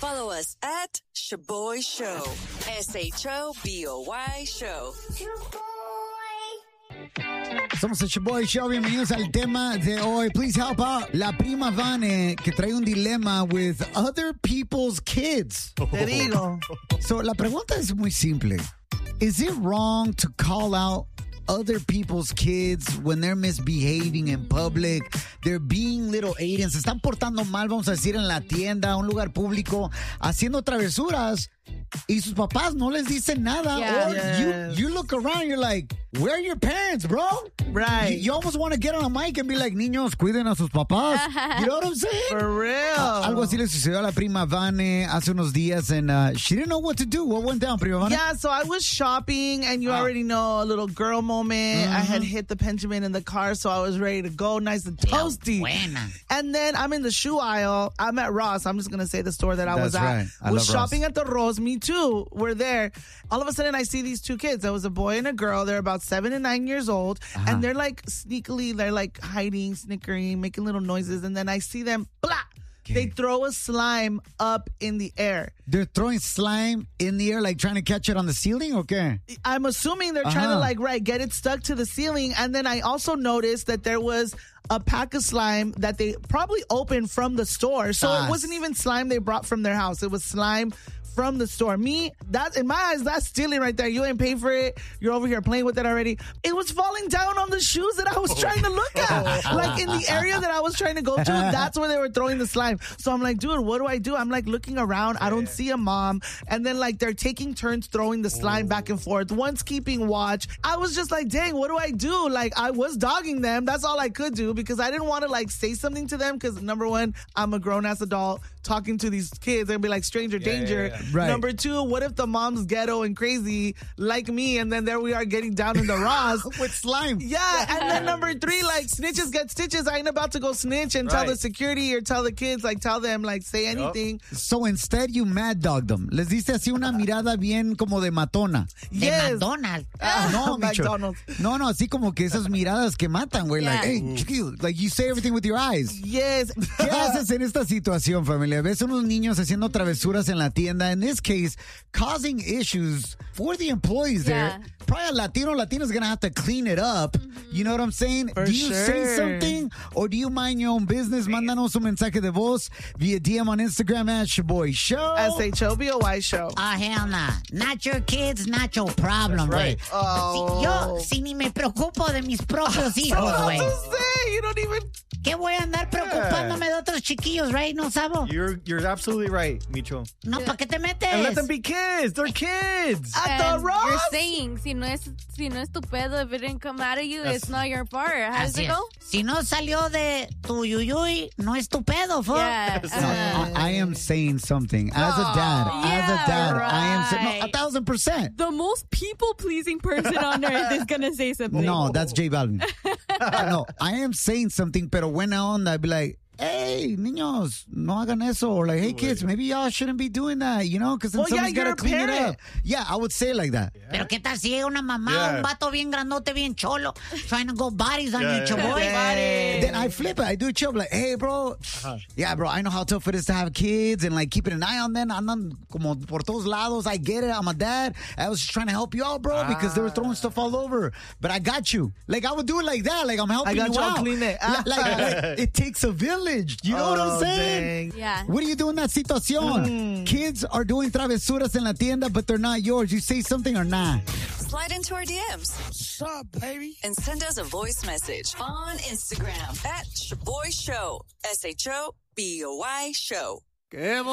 Follow us at Shaboy Show. SHOBOY Show. Somos el Shaboy Show. Bienvenidos al tema de hoy. Please help out la prima Vane, que trae un dilema with other people's kids. Te digo. So, la pregunta es muy simple. Is it wrong to call out other people's kids when they're misbehaving in public? They're being little aliens. Se están portando mal, vamos a decir, en la tienda, un lugar público, haciendo travesuras. Y sus papás no les dicen nada. Yeah. Or Yes. you look around, you're like, where are your parents, bro? Right. You almost want to get on a mic and be like, niños, cuiden a sus papás. You know what I'm saying? For real. Algo así le sucedió a la prima Vane hace unos días, and she didn't know what to do. What went down, prima Vane? Yeah, so I was shopping, and you already know, a little girl moment. I had hit the Benjamin in the car, so I was ready to go, nice and toasty. Buena. And then I'm in the shoe aisle. I'm at Ross. I'm just going to say the store that I was That's at. right. I was love Ross. shopping at the Rose. Me too. We're there. All of a sudden, I see these two kids. There was a boy and a girl. They're about 7 and 9 years old. And they're like sneakily, they're like hiding, snickering, making little noises. And then I see them, blah! They throw a slime up in the air. They're throwing slime in the air, like trying to catch it on the ceiling, okay? I'm assuming they're trying to get it stuck to the ceiling. And then I also noticed that there was a pack of slime that they probably opened from the store. So it wasn't even slime they brought from their house. It was slime from the store. That in my eyes, that's stealing right there. You ain't paying for it. You're over here playing with it already. It was falling down on the shoes that I was trying to look at. Like in the area that I was trying to go to, that's where they were throwing the slime. So I'm like, dude, what do? I'm like looking around. I don't see a mom. And then like they're taking turns throwing the slime back and forth. One's keeping watch. I was just like, dang, what do I do? Like I was dogging them. That's all I could do because I didn't want to like say something to them because number one, I'm a grown ass adult talking to these kids and be like stranger danger. Yeah. Right. Number two, what if the mom's ghetto and crazy like me and then there we are getting down in the Ross with slime. Yeah, and then number three, like snitches get stitches. I ain't about to go snitch and tell the security or tell the kids, like tell them, like say anything. So instead you mad dogged them. Les diste así una mirada bien como de matona. Yes. McDonald's. No, Micho. McDonald's. No, así como que esas miradas que matan, güey. Like, hey, chiquillo, like you say everything with your eyes. Yes. ¿Qué haces en esta situación, familia? Ves unos niños haciendo travesuras en la tienda. In this case, causing issues for the employees there. Probably a Latino's going to have to clean it up. You know what I'm saying? For do you say something or do you mind your own business? Mándanos un mensaje de voz via DM on Instagram at Shaboy Show. SHOBOY Show. Oh, hell nah. Not your kids, not your problem, güey. Oh. Si ni me preocupo de mis propios hijos, güey. You don't even... ¿Qué voy a andar preocupándome de otros chiquillos, right? No sabo. You're absolutely right, Micho. No, ¿para qué te metes? And let them be kids. They're kids. At the And Ross? you're saying, si no es tu pedo, if it didn't come out of you, it's not your part. How does Así it es. go? Si no salió de tu yuyuy, no es tu pedo, fo. Yeah. I am saying something. As a dad, I am saying, no, 1,000%. The most people-pleasing person on earth is going to say something. No, that's J Balvin. No, I am saying something, pero buena onda. I'd be like, hey, niños, no hagan eso. Or like, hey, kids, maybe y'all shouldn't be doing that, you know? Because then someone's got to clean it up. Yeah, I would say it like that. Pero qué tal si llega una mamá, un vato bien grandote, bien cholo, trying to go bodies on you, chaboy. Then I flip it. I do chill. Like, hey, bro. Yeah, bro, I know how tough it is to have kids and like keeping an eye on them. Andan como por todos lados. I get it. I'm a dad. I was just trying to help you out, bro, because they were throwing stuff all over. But I got you. Like, I would do it like that. Like, I'm helping you out. I got you. I'll clean it. Like, it takes a village. You know what I'm saying? Dang. Yeah. What do you do in that situación? Kids are doing travesuras en la tienda, but they're not yours. You say something or not? Slide into our DMs. What's up, baby? And send us a voice message on Instagram at Shaboy Show. SHOBOY Show.